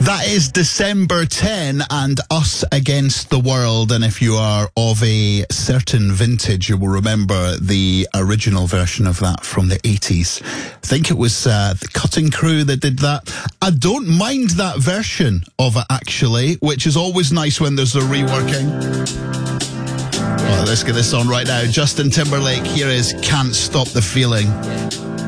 That is December 10 and Us Against the World. And if you are of a certain vintage, you will remember the original version of that from the 80s. I think it was the Cutting Crew that did that. I don't mind that version of it, actually, which is always nice when there's a reworking. Well, let's get this on right now. Justin Timberlake, here is Can't Stop the Feeling.